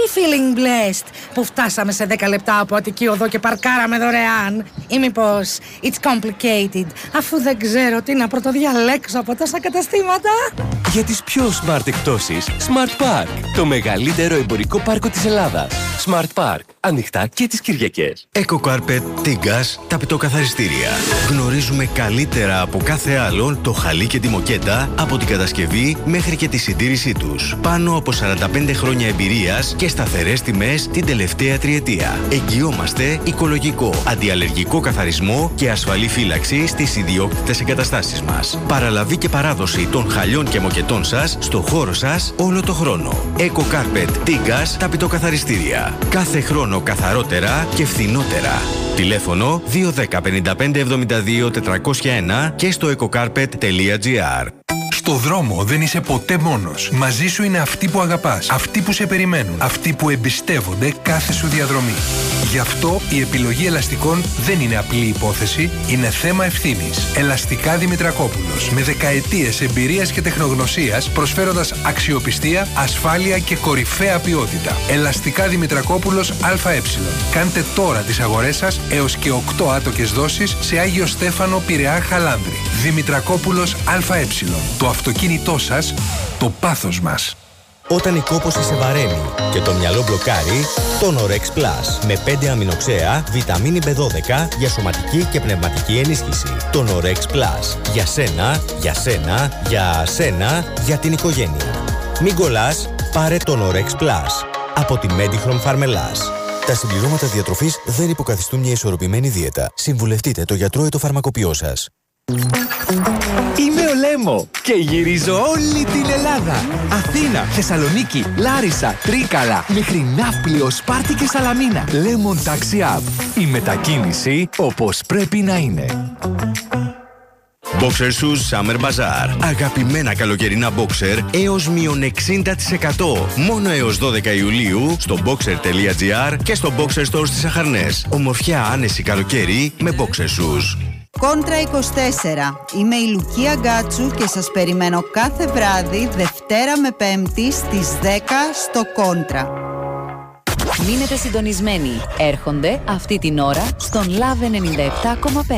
feeling blessed που φτάσαμε σε 10 λεπτά από Αττική Οδό και παρκάραμε δωρεάν? Ή μήπως it's complicated, αφού δεν ξέρω τι να πρωτοδιαλέξω από τόσα καταστήματα? Για τις πιο smart εκπτώσεις, Smart Park, το μεγαλύτερο εμπορικό πάρκο της Ελλάδας. Smart Park, ανοιχτά και τις Κυριακές. EcoCarpet Tigas, ταπετοκαθαριστήρια. Γνωρίζουμε καλύτερα από κάθε άλλον το χαλί και τη μοκέτα από την κατασκευή μέχρι και τη συντήρησή τους. Πάνω από 45 χρόνια εμπειρίας και σταθερές τιμές την τελευταία τριετία. Εγγυόμαστε οικολογικό, αντιαλλεργικό καθαρισμό και ασφαλή φύλαξη στις ιδιόκτητες εγκαταστάσεις μας. Παραλαβή και παράδοση των χαλιών και μοκετών σας στο χώρο σας όλο το χρόνο. EcoCarpet Tigas, ταπετοκαθαριστήρια. Κάθε χρόνο καθαρότερα και φθηνότερα. Τηλέφωνο 210 55 72 401 και στο ecocarpet.gr. Στο δρόμο δεν είσαι ποτέ μόνος. Μαζί σου είναι αυτοί που αγαπάς, αυτοί που σε περιμένουν, αυτοί που εμπιστεύονται κάθε σου διαδρομή. Γι' αυτό η επιλογή ελαστικών δεν είναι απλή υπόθεση, είναι θέμα ευθύνης. Ελαστικά Δημητρακόπουλος, με δεκαετίες εμπειρίας και τεχνογνωσίας, προσφέροντας αξιοπιστία, ασφάλεια και κορυφαία ποιότητα. Ελαστικά Δημητρακόπουλος ΑΕ. Κάντε τώρα τις αγορές σας έως και 8 άτοκες δόσεις σε Άγιο Στέφανο, Πειραιά, Χαλάνδρη. Δημητρακόπουλος ΑΕ. Το αυτοκίνητό σας, το πάθος μας. Όταν η κόπωση σε βαραίνει και το μυαλό μπλοκάρει, το Norex Plus με 5 αμινοξέα, βιταμίνη B12 για σωματική και πνευματική ενίσχυση. Το Norex Plus. Για σένα, για σένα, για σένα, για την οικογένεια. Μην κολλάς, πάρε το Norex Plus. Από τη Medihrom Farmelas. Τα συμπληρώματα διατροφής δεν υποκαθιστούν μια ισορροπημένη δίαιτα. Συμβουλευτείτε το γιατρό ή το φαρμακοποιό σας. Είμαι ο Λέμο και γυρίζω όλη την Ελλάδα. Αθήνα, Θεσσαλονίκη, Λάρισα, Τρίκαλα, μέχρι Ναύπλιο, Σπάρτη και Σαλαμίνα. Lemon Taxi App. Η μετακίνηση όπως πρέπει να είναι. Boxer Shoes Summer Bazaar. Αγαπημένα καλοκαιρινά boxer έως μείον 60%. Μόνο έως 12 Ιουλίου στο boxer.gr και στο Boxer Store στις Αχαρνές. Ομορφιά άνεση καλοκαίρι με Boxer Shoes. Κόντρα 24. Είμαι η Λουκία Γκάτσου και σας περιμένω κάθε βράδυ Δευτέρα με Πέμπτη στις 10 στο Κόντρα. Μείνετε συντονισμένοι. Έρχονται αυτή την ώρα στον Love 97,5.